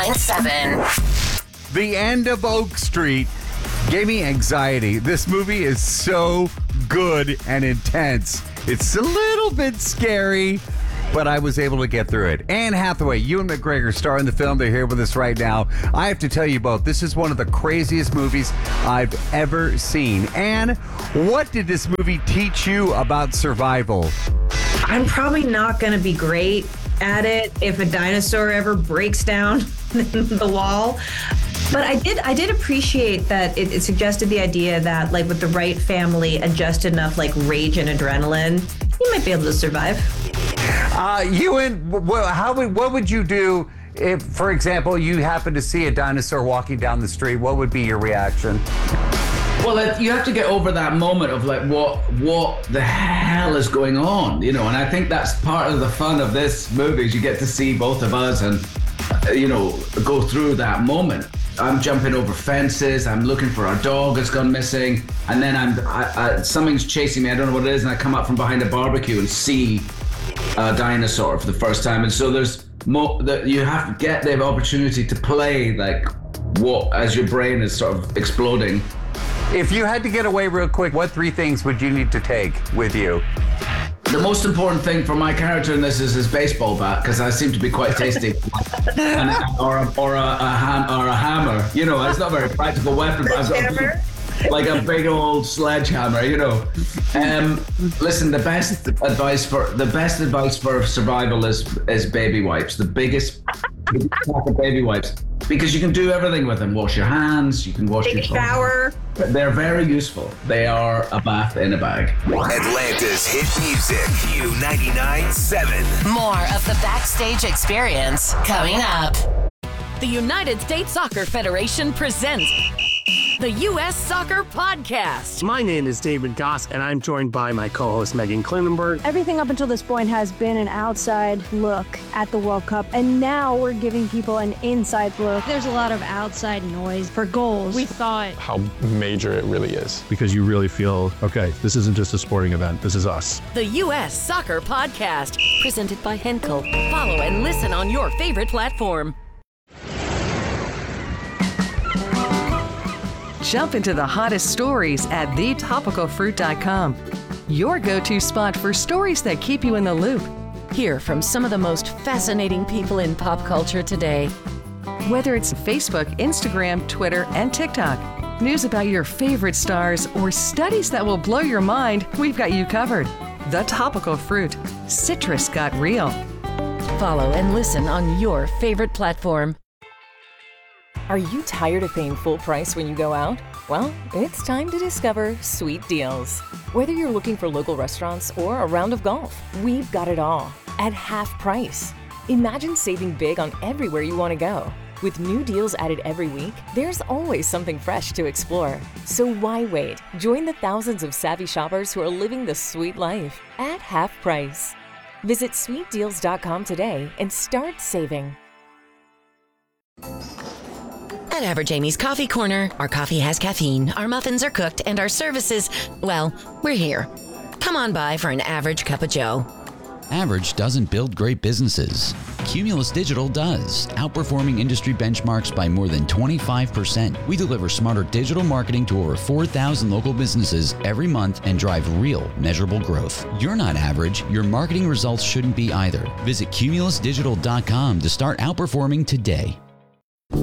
99.7. The end of Oak Street gave me anxiety. This movie is so good and intense. It's a little bit scary, but I was able to get through it. Anne Hathaway, Ewan McGregor star in the film. They're here with us right now. I have to tell you both, this is one of the craziest movies I've ever seen. Anne, what did this movie teach you about survival? I'm probably not going to be great at it if a dinosaur ever breaks down the wall. But I did appreciate that it suggested the idea that, like, with the right family and just enough, like, rage and adrenaline, you might be able to survive. Ewan, what would you do if, for example, you happen to see a dinosaur walking down the street? What would be your reaction? Well, you have to get over that moment of like, what the hell is going on, you know? And I think that's part of the fun of this movie is you get to see both of us and, go through that moment. I'm jumping over fences. I'm looking for our dog that's gone missing, and then something's chasing me. I don't know what it is, and I come up from behind a barbecue and see a dinosaur for the first time. And so there's you have to get the opportunity to play like as your brain is sort of exploding. If you had to get away real quick, what 3 things would you need to take with you? The most important thing for my character in this is his baseball bat, because I seem to be quite tasty. or a hammer. You know, it's not a very practical weapon, but I've got like a big old sledgehammer, you know. Listen, the best advice for survival is baby wipes. The biggest pack of baby wipes. Because you can do everything with them. Wash your hands, you can wash your shower. They're very useful. They are a bath in a bag. Atlanta's hit music, Q99.7. More of the backstage experience coming up. The United States Soccer Federation presents the U.S. Soccer Podcast. My name is David Goss, and I'm joined by my co-host, Megan Klinenberg. Everything up until this point has been an outside look at the World Cup, and now we're giving people an inside look. There's a lot of outside noise for goals. We thought how major it really is. Because you really feel, okay, this isn't just a sporting event, this is us. The U.S. Soccer Podcast, presented by Henkel. Follow and listen on your favorite platform. Jump into the hottest stories at thetopicalfruit.com. Your go-to spot for stories that keep you in the loop. Hear from some of the most fascinating people in pop culture today. Whether it's Facebook, Instagram, Twitter, and TikTok, news about your favorite stars, or studies that will blow your mind, we've got you covered. The Topical Fruit. Citrus got real. Follow and listen on your favorite platform. Are you tired of paying full price when you go out? Well, it's time to discover Sweet Deals. Whether you're looking for local restaurants or a round of golf, we've got it all at half price. Imagine saving big on everywhere you want to go. With new deals added every week, there's always something fresh to explore. So why wait? Join the thousands of savvy shoppers who are living the sweet life at half price. Visit sweetdeals.com today and start saving. At Average Amy's Coffee Corner, our coffee has caffeine, our muffins are cooked, and our services, well, we're here. Come on by for an average cup of joe. Average doesn't build great businesses. Cumulus Digital does, outperforming industry benchmarks by more than 25%. We deliver smarter digital marketing to over 4,000 local businesses every month and drive real, measurable growth. You're not average. Your marketing results shouldn't be either. Visit cumulusdigital.com to start outperforming today.